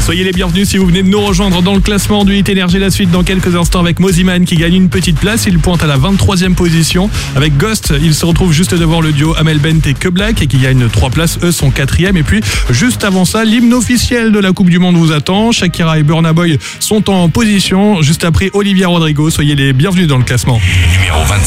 Soyez les bienvenus si vous venez de nous rejoindre dans le classement du Hit Énergie. La suite dans quelques instants avec Moziman qui gagne une petite place. Il pointe à la 23e position. Avec Ghost, il se retrouve juste devant le duo Amel Bent et Que Black et qui gagne 3 places. Eux sont 4e. Et puis, juste avant ça, l'hymne officiel de la Coupe du Monde vous attend. Shakira et Burna Boy sont en position. Juste après Olivia Rodrigo. Soyez les bienvenus dans le classement. Numéro 25.